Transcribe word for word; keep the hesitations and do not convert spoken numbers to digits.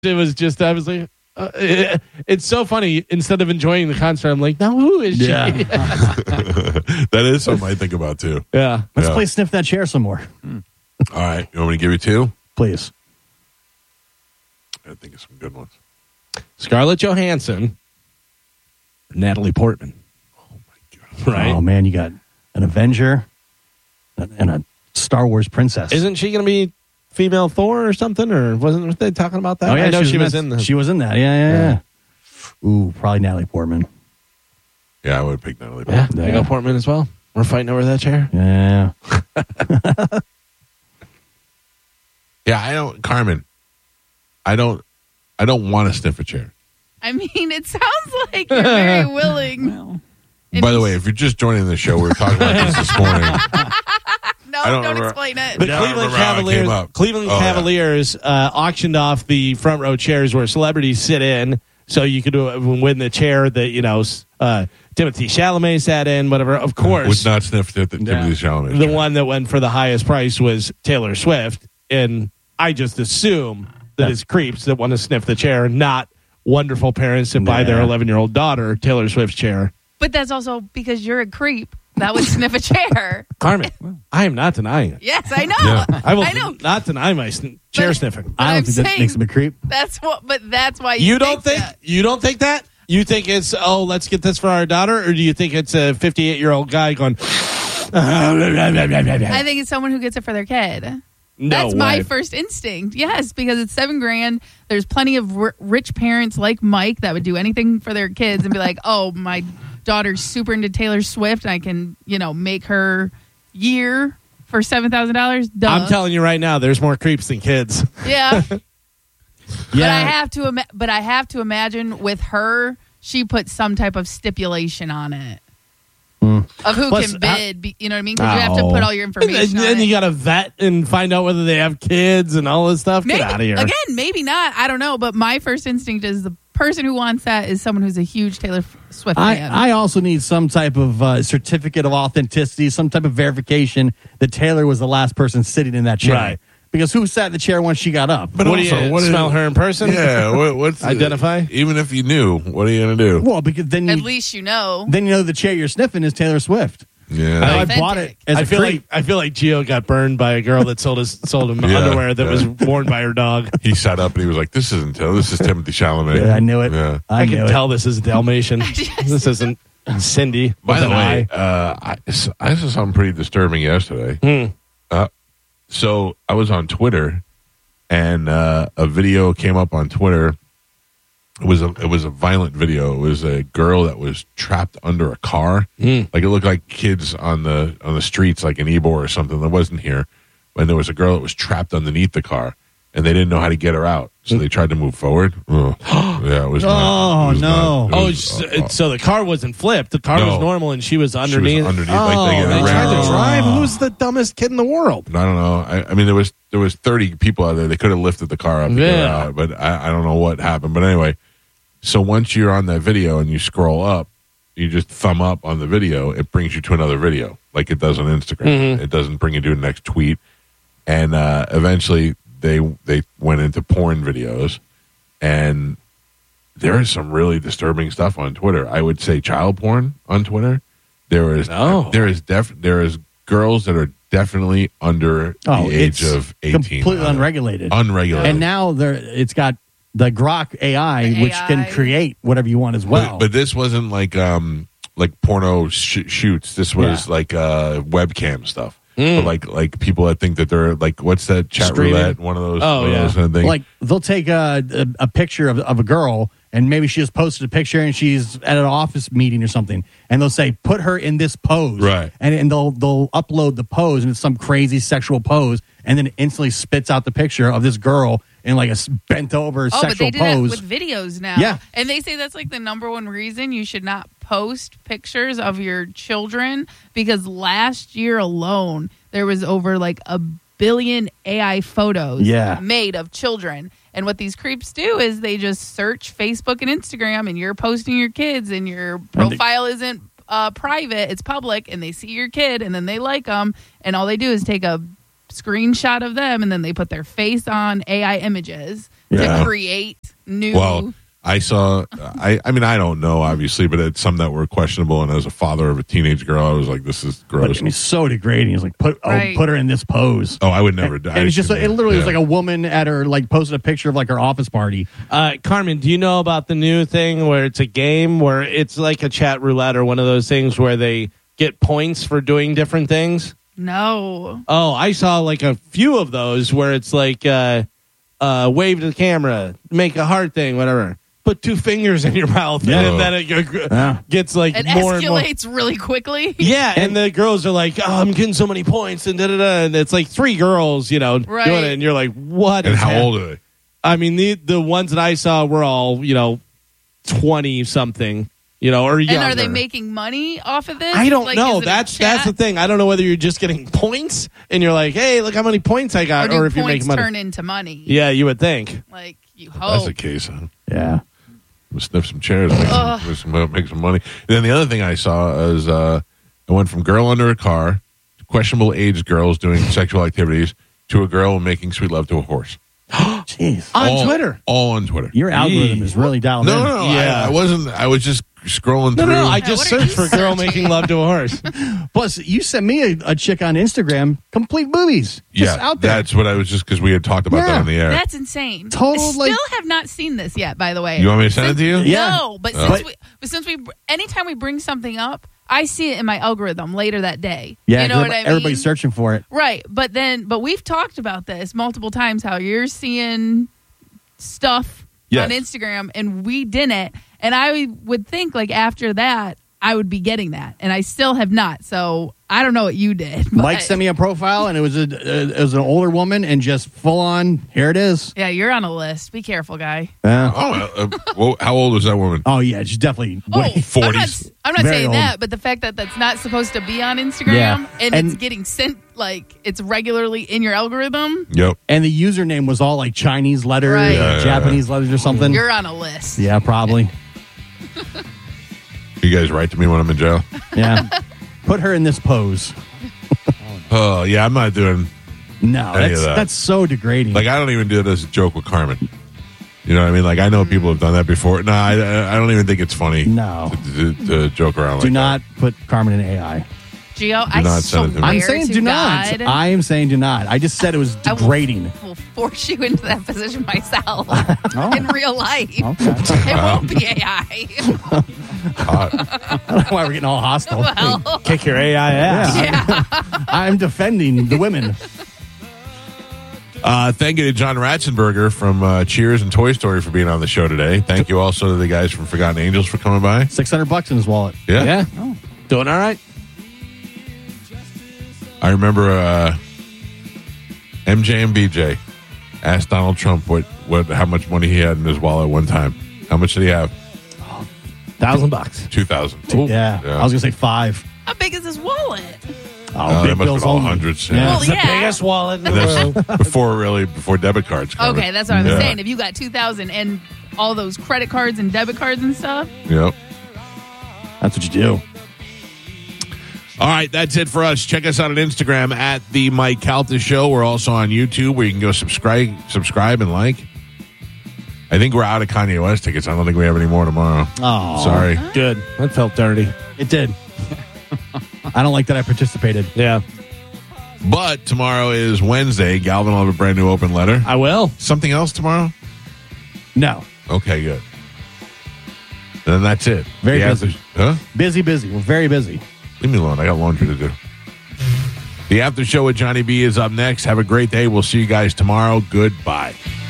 it was just, I was like, uh, it, it's so funny. Instead of enjoying the concert, I'm like, now who is she? Yeah. That is something I think about too. Yeah. Let's Yeah. play Sniff That Chair some more. All right. You want me to give you two? Please. I think of some good ones. Scarlett Johansson, Natalie Portman. Oh, my God. Right? Oh, man, you got an Avenger and a Star Wars princess. Isn't she going to be female Thor or something? Or wasn't were they talking about that? Oh, yeah, I know she, was that. in the. She was in that. Yeah, yeah, yeah. Ooh, probably Natalie Portman. Yeah, I would pick Natalie yeah, Portman. I got Portman as well. We're fighting over that chair. Yeah. Yeah, I don't, Carmen. I don't. I don't want to sniff a chair. I mean, it sounds like you're very willing. Well, And By the you- way, if you're just joining the show, we were talking about this this morning. no, I don't don't, remember- explain it. The Yeah, I Cleveland remember how it came Cavaliers, up. Cleveland Oh, yeah. Cavaliers uh, auctioned off the front row chairs where celebrities sit in, so you could uh, win the chair that you know uh, Timothy Chalamet sat in. Whatever, of course, Would not sniff the, the Timothy Chalamet. the chair. one that went for the highest price was Taylor Swift, and I just assume that it's creeps that want to sniff the chair, not wonderful parents that buy their Yeah. eleven-year-old daughter Taylor Swift's chair. But that's also because you're a creep that would sniff a chair. Carmen, I am not denying it. Yes, I know. Yeah. I will I know. not deny my sn- chair But- sniffing. But I don't I'm think that saying makes him a creep. That's what. But that's why you, You don't think that. you don't think that? You think it's oh, let's get this for our daughter, or do you think it's a fifty-eight-year-old guy going? I think it's someone who gets it for their kid. No That's way. my first instinct. Yes, because it's seven grand. There's plenty of r- rich parents like Mike that would do anything for their kids and be like, "Oh, my daughter's super into Taylor Swift. I can, you know, make her year for seven thousand dollars." I'm telling you right now, there's more creeps than kids. Yeah, but Yeah. I have to. Ima- but I have to imagine with her, she put some type of stipulation on it of who Plus, can bid. be- you know what I mean? Because you have to Oh. put all your And information. then on you it. got to vet and find out whether they have kids and all this stuff. Maybe, Get out of here. Again, maybe not. I don't know. But my first instinct is the person who wants that is someone who's a huge Taylor Swift I, fan. I also need some type of uh, certificate of authenticity, some type of verification that Taylor was the last person sitting in that chair. Right. Because who sat in the chair once she got up? But what do also, you what is- smell her in person? Yeah, what, what's Identify? Even if you knew, what are you gonna do? Well, because then At you, least you know. then you know the chair you're sniffing is Taylor Swift. Yeah, I Authentic. bought it as I a feel creep. like I feel like Gio got burned by a girl that sold us sold him Yeah, underwear that yeah. was worn by her dog. he sat up and he was like, "This isn't Taylor. This is Timothy Chalamet." Yeah, I knew it. Yeah. I, I, knew can it. tell this is Dalmatian. Yes. This isn't Cindy. By with the an way, eye. uh, I, I saw something pretty disturbing yesterday. Hmm. Uh, so I was on Twitter, and uh, a video came up on Twitter. It was a it was a violent video. It was a girl that was trapped under a car. Mm. Like it looked like kids on the on the streets, like in Ybor or something. That wasn't here. And there was a girl that was trapped underneath the car, and they didn't know how to get her out. So they tried to move forward. Ugh. Yeah, it was. not, Oh, it was no. not- it Oh, was, so, uh, uh, so the car wasn't flipped. The car No. was normal, and she was she was underneath. underneath. Oh, like they, they ran tried her to over. drive. Who's the dumbest kid in the world? I don't know. I, I mean, there was there was thirty people out there. They could have lifted the car up, to get her Yeah. out, but I, I don't know what happened. But anyway, so once you're on that video and you scroll up, you just thumb up on the video. It brings you to another video, like it does on Instagram. Mm-hmm. It doesn't bring you to the next tweet. And uh, eventually, they they went into porn videos, and there is some really disturbing stuff on Twitter. I would say child porn on Twitter. There is Oh. there is def there is girls that are definitely under Oh, the age it's of eighteen, completely uh, unregulated. unregulated. And now there, it's got the Grok A I, The which A I. can create whatever you want as well. but, but this wasn't like um like porno sh- shoots. This was Yeah. like uh webcam stuff. Mm. But like like people that think that they're like what's that chat Streaming. roulette? One of those. Oh, one of yeah. those kind of things. like they'll take a, a, a picture of, of a girl, and maybe she just posted a picture and she's at an office meeting or something, and they'll say put her in this pose, Right. And and they'll they'll upload the pose, and it's some crazy sexual pose, and then it instantly spits out the picture of this girl in like a s- bent over oh, but sexual they do pose. that with videos now. Yeah. And they say that's like the number one reason you should not post pictures of your children, because last year alone there was over like a billion A I photos Yeah. made of children. And what these creeps do is they just search Facebook and Instagram, and you're posting your kids, and your profile isn't uh, private, it's public, and they see your kid, and then they like them, and all they do is take a screenshot of them, and then they put their face on A I images Yeah. to create new. Well, I saw. I. I mean, I don't know, obviously, but it's some that were questionable. And as a father of a teenage girl, I was like, "This is But gross." I mean, so degrading. He's like, put oh, Right. put her in this pose. oh, I would never. And, I and it's just, it literally was yeah. like a woman at her, like, posted a picture of like her office party. Uh, Carmen, do you know about the new thing where it's a game where it's like a chat roulette or one of those things where they get points for doing different things? no. Oh, I saw like a few of those where it's like uh, uh, wave to the camera, make a heart thing, whatever. Put two fingers in your mouth, Yeah. and then it g- Yeah. gets like It more and more. escalates really quickly. Yeah, and the girls are like, "Oh, I'm getting so many points," and da da da. And it's like three girls, you know, Right. doing it, and you're like, "What?" And is how hap-" old are they? I mean, the the ones that I saw were all, you know, twenty something, you know, or And younger. are they making money off of this? I don't Like, know. is it a That's that's the chat? thing. I don't know whether you're just getting points and you're like, "Hey, look how many points I Or got," do or, if you're points making money. turn into money? Yeah, you would think. Like you If that's hope. the case. Huh? Yeah. We'll sniff some chairs, make some, make some, make some money. And then the other thing I saw is uh, I went from girl under a car to questionable age girls doing sexual activities to a girl making sweet love to a horse. Jeez. On all, Twitter. all on Twitter. Your algorithm Jeez. is really dialed No, in. no, no. Yeah. I, I wasn't. I was just scrolling No, through. no, no. I Yeah, just what are searched you for girl searching? making love to a horse. Plus, you sent me a, a chick on Instagram, complete boobies. Just yeah, out there. that's what I was just because we had talked about Yeah. that on the air. That's insane. Total, I still like- have not seen this yet. By the way, You want me to send it to you? Yeah. No, but Oh. since we, but since we, anytime we bring something up, I see it in my algorithm later that day. yeah, you know what I mean? everybody's searching for it. Right, but then, but we've talked about this multiple times. How you're seeing stuff Yes. on Instagram, and we didn't. And I would think like after that, I would be getting that, and I still have not. So I don't know what you did. But Mike sent me a profile, and it was a it was an older woman, and just full on. Here it is. Yeah, you're on a list. Be careful, guy. Yeah. Oh, uh, uh, well, how old was that woman? Oh yeah, she's definitely. Oh, way- I'm not, forties. I'm not Very saying old. that, but the fact that that's not supposed to be on Instagram Yeah. and, And- it's getting sent like it's regularly in your algorithm, Yep. And the username was all like Chinese letters, Right. or Yeah, yeah, Japanese letters, or something. you're on a list. Yeah, probably. You guys write to me when I'm in jail. Yeah. Put her in this pose. Oh yeah, I'm not doing. No, Any of that's that. that's so degrading. Like I don't even do it as a joke with Carmen. You know what I mean? Like I know people have done that before. No, I, I don't even think it's funny. No. to, to, to joke around. do like not put Carmen in A I. Gio, I not send it to me. swear I'm saying to do not. God, I am saying do not. I just said it was I will- degrading. will force you into that position myself Oh. in real life. Okay. It won't be A I. that. Hot. I don't know why we're getting all hostile. well, Kick your A I ass. Yeah. yeah. I'm defending the women. Uh, thank you to John Ratzenberger from uh, Cheers and Toy Story for being on the show today. Thank you also to the guys from Forgotten Angels for coming by. Six hundred bucks in his wallet. Yeah. Yeah. Doing all right. I remember uh, M J and B J asked Donald Trump what, what how much money he had in his wallet one time. How much did he have? Thousand bucks. Two thousand. Yeah. I was gonna say five. How big is his wallet? Oh, Uh, big that must bills have been all only. hundreds. Yeah. Yeah. Well, It's the yeah. biggest wallet in the And world. that's before really before debit cards. Carmen. Okay, that's what I was Yeah. saying. If you got two thousand and all those credit cards and debit cards and stuff, Yep. That's what you do. All right, that's it for us. Check us out on Instagram at the Mike Calta Show. We're also on YouTube where you can go subscribe, subscribe and like. I think we're out of Kanye West tickets. I don't think we have any more tomorrow. Oh, Sorry. Good. That felt dirty. It did. I don't like that I participated. Yeah. But tomorrow is Wednesday. Galvin will have a brand new open letter. I will. Something else tomorrow? No. Okay, good. And then that's it. Very The busy. after- huh? Busy, busy. We're very busy. Leave me alone. I got laundry to do. The after show with Johnny B is up next. Have a great day. We'll see you guys tomorrow. Goodbye.